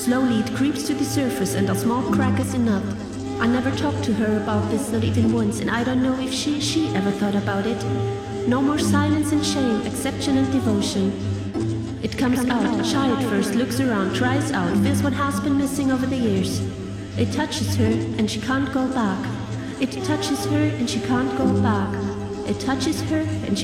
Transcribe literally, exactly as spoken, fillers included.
Slowly it creeps to the surface and a small crack is enough. I never talked to her about this, not even once, and I don't know if she, she ever thought about it. No more silence and shame, acceptance and devotion. It comes out, shy at first, looks around, tries out, feels what has been missing over the years. It touches her and she can't go back. It touches her and she can't go back. It touches her and she